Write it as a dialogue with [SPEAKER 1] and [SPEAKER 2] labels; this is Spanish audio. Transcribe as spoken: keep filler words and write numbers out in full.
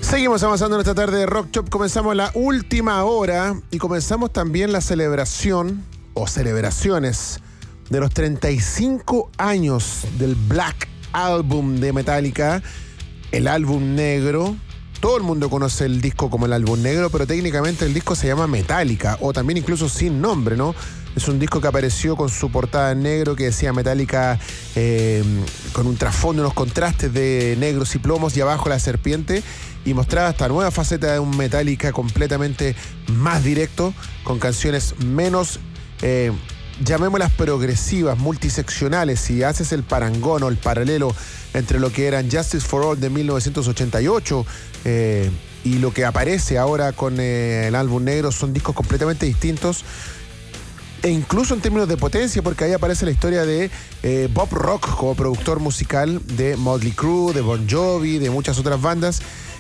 [SPEAKER 1] Seguimos avanzando en esta tarde de Rock Shop. Comenzamos la última hora y comenzamos también la celebración o celebraciones de los treinta y cinco años del Black Album de Metallica, el álbum negro. Todo el mundo conoce el disco como el álbum negro, pero técnicamente el disco se llama Metallica, o también incluso sin nombre, ¿no? Es un disco que apareció con su portada en negro que decía Metallica, eh, con un trasfondo, unos contrastes de negros y plomos y abajo la serpiente, y mostraba esta nueva faceta de un Metallica completamente más directo, con canciones menos, eh, llamémoslas progresivas, multiseccionales. Si haces el parangón o el paralelo entre lo que eran Justice for All de mil novecientos ochenta y ocho eh, y lo que aparece ahora con eh, el álbum negro, son discos completamente distintos. E incluso en términos de potencia, porque ahí aparece la historia de eh, Bob Rock como productor musical de Motley Crue, de Bon Jovi, de muchas otras bandas.